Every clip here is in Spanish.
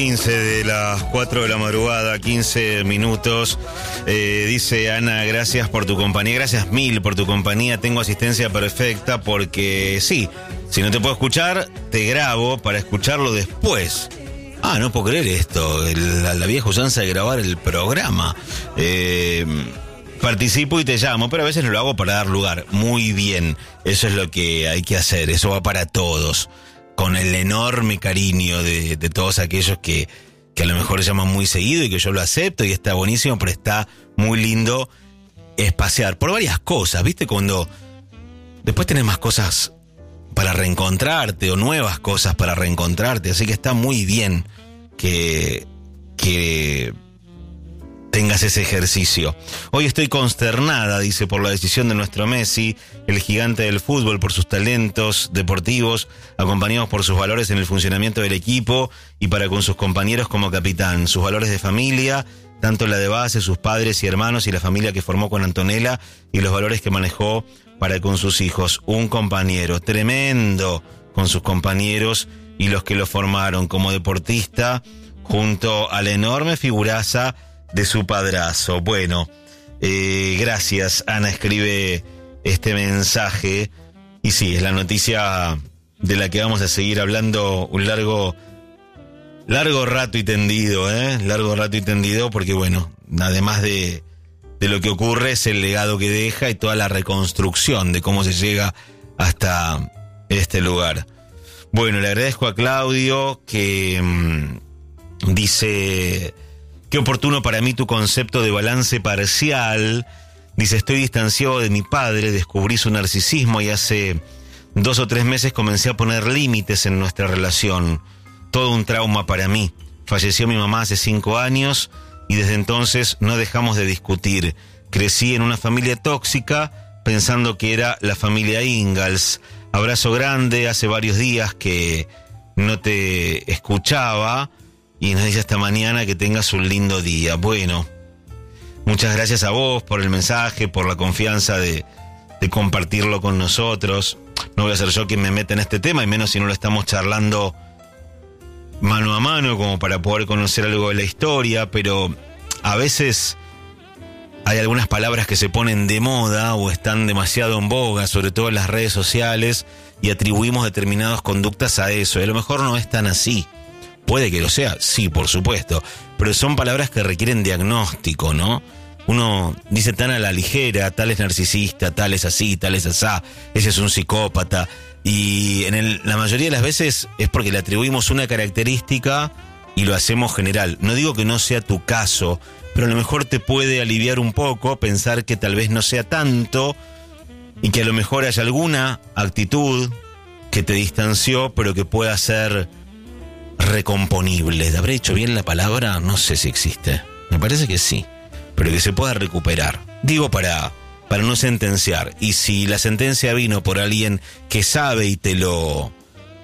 15 de las 4 de la madrugada, 15 minutos. Dice Ana, gracias por tu compañía, gracias mil por tu compañía. Tengo asistencia perfecta porque sí, si no te puedo escuchar, te grabo para escucharlo después. Ah, no puedo creer esto, la vieja usanza de grabar el programa. Participo y te llamo, pero a veces no lo hago para dar lugar. Muy bien, eso es lo que hay que hacer, eso va para todos. Con el enorme cariño de todos aquellos que a lo mejor llaman muy seguido y que yo lo acepto y está buenísimo, pero está muy lindo espaciar por varias cosas, ¿viste? Cuando después tenés más cosas para reencontrarte o nuevas cosas para reencontrarte, así que está muy bien que tengas ese ejercicio. Hoy estoy consternada, dice, por la decisión de nuestro Messi, el gigante del fútbol, por sus talentos deportivos, acompañados por sus valores en el funcionamiento del equipo y para con sus compañeros como capitán, sus valores de familia, tanto la de base, sus padres y hermanos y la familia que formó con Antonella y los valores que manejó para con sus hijos. Un compañero tremendo con sus compañeros y los que lo formaron como deportista, junto a la enorme figuraza de su padrazo. Bueno, gracias. Ana escribe este mensaje y sí, es la noticia de la que vamos a seguir hablando un largo rato y tendido, largo rato y tendido, porque bueno, además de lo que ocurre es el legado que deja y toda la reconstrucción de cómo se llega hasta este lugar. Bueno, le agradezco a Claudio que dice: qué oportuno para mí tu concepto de balance parcial. Dice, estoy distanciado de mi padre, descubrí su narcisismo y hace 2 o 3 meses comencé a poner límites en nuestra relación. Todo un trauma para mí. Falleció mi mamá hace 5 años y desde entonces no dejamos de discutir. Crecí en una familia tóxica pensando que era la familia Ingalls. Abrazo grande, hace varios días que no te escuchaba. Y nos dice hasta mañana, que tengas un lindo día. Bueno, muchas gracias a vos por el mensaje, por la confianza de compartirlo con nosotros. No voy a ser yo quien me meta en este tema, y menos si no lo estamos charlando mano a mano, como para poder conocer algo de la historia, pero a veces hay algunas palabras que se ponen de moda o están demasiado en boga, sobre todo en las redes sociales, y atribuimos determinadas conductas a eso, y a lo mejor no es tan así. Puede que lo sea, sí, por supuesto, pero son palabras que requieren diagnóstico, ¿no? Uno dice tan a la ligera, tal es narcisista, tal es así, tal es asá, ese es un psicópata, y la mayoría de las veces es porque le atribuimos una característica y lo hacemos general. No digo que no sea tu caso, pero a lo mejor te puede aliviar un poco pensar que tal vez no sea tanto y que a lo mejor haya alguna actitud que te distanció, pero que pueda ser recomponible. ¿Habré dicho bien la palabra? No sé si existe. Me parece que sí, pero que se pueda recuperar. Digo para no sentenciar. Y si la sentencia vino por alguien que sabe y te lo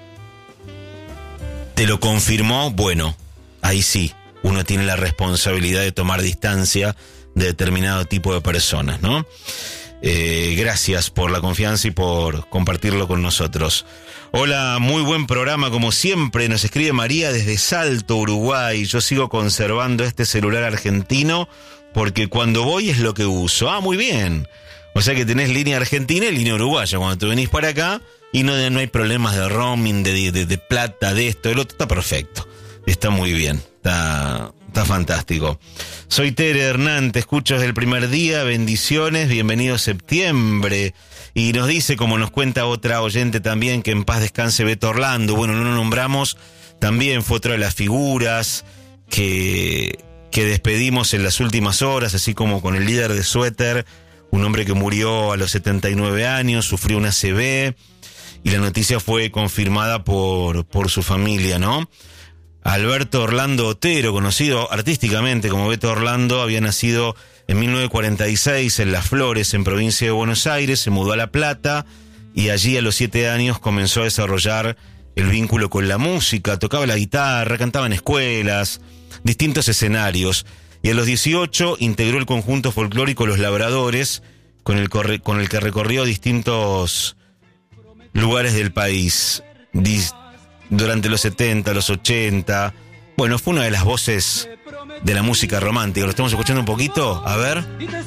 confirmó, bueno, ahí sí, uno tiene la responsabilidad de tomar distancia de determinado tipo de personas, ¿no? Gracias por la confianza y por compartirlo con nosotros. Hola, muy buen programa como siempre, nos escribe María desde Salto, Uruguay. Yo sigo conservando este celular argentino porque cuando voy es lo que uso. Ah, muy bien. O sea que tenés línea argentina y línea uruguaya cuando te venís para acá y no hay problemas de roaming, de plata, de esto, del otro. Está perfecto, está muy bien, está fantástico. Soy Tere Hernán, te escucho desde el primer día, bendiciones, bienvenido septiembre. Y nos dice, como nos cuenta otra oyente también, que en paz descanse Beto Orlando. Bueno, no lo nombramos, también fue otra de las figuras que despedimos en las últimas horas, así como con el líder de Suéter, un hombre que murió a los 79 años, sufrió una ACV, y la noticia fue confirmada por su familia, ¿no? Alberto Orlando Otero, conocido artísticamente como Beto Orlando, había nacido en 1946 en Las Flores, en provincia de Buenos Aires, se mudó a La Plata y allí a los 7 años comenzó a desarrollar el vínculo con la música, tocaba la guitarra, cantaba en escuelas, distintos escenarios, y a los 18 integró el conjunto folclórico Los Labradores, con el que recorrió distintos lugares del país. Durante los 70, los 80, Bueno, fue una de las voces de la música romántica. Lo estamos escuchando un poquito, a ver.